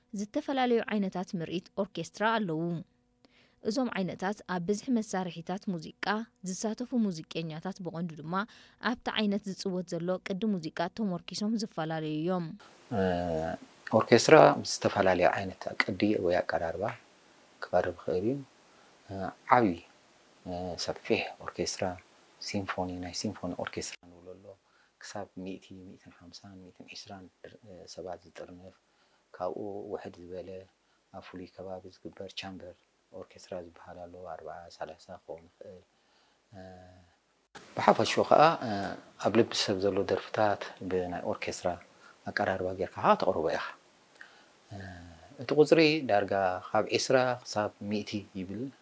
ዝተፈላለዩ ዓይነታት ምርኢት ኦርኬስትራ ኣለዉ እዞም ዓይነታት ኣብ ብዝሒ መሳርሒታት ሙዚቃ ዝሳተፉ ሙዚቀኛታት ብቐንዱ ድማ ኣብቲ ዓይነት ዝጽወት ዘሎ ቅዲ ሙዚቃ ተመርኪሶም ዝፈላለዩ እዮም ኦርኬስትራ ዝተፈላለዩ ዓይነት ቅዲ ወይ ኣቀራርባ ክቐርብ ይኽእል እዩ ዓብዪ ሰፊሕ ኦርኬስትራ ሲምፎኒ ናይ ሲምፎኒ ኦርኬስትራ ንብሎ ኣሎ ክሳብ 100 150 120 ሰባት ዝጥርነፍ ካብኡ ውሕድ ዝበለ ኣብ ፍሉይ ከባቢ ዝግበር ቻምበር ኦርኬስትራ ዝበሃል ኣሎ 40 30 ክኸውን ይኽእል ብሓፈሹ ከዓ ኣብ ልቢ ሰብ ዘሎ ደርፍታት ብናይ ኦርኬስትራ ኣቀራርባ ጌርካ ተቕርቦ ኢኻ እቲ ቁፅሪ ዳርጋ ካብ 20 ክሳብ 100 ይብል